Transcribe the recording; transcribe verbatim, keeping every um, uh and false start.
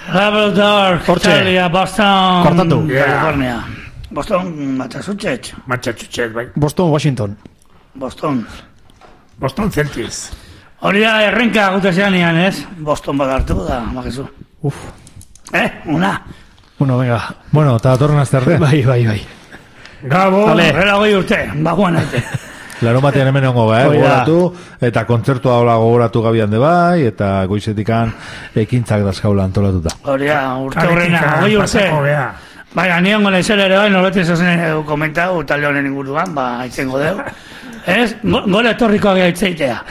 Labrador, Australia, Boston, Kortatu. California. Boston, Massachusetts. Massachusetts, bai. Boston, Washington. Boston. Boston Celtics. Hori da errenka gute zeanian, ez? Boston bat hartu da, bakizu. Uf. Eh, una. Bueno, venga. Bueno, eta datorren azterde. Bai, bai, bai. Gabo. Vale, era goi urte, bagoan aite. Laro batean hemen ongo, eh? Hoi da. Gogoratu, eta kontzertua hola gogoratu gabian de bai, eta goizetikan ekintzak dazkaula antolatuta. Hori da, urte horrena, goi urte. Pasako gea. Baina, nion gole zer ere bai, norbete zozen komentau, talde honen inguruan, ba, itzengo deu. Ez, gole etorrikoa geha itzeitea.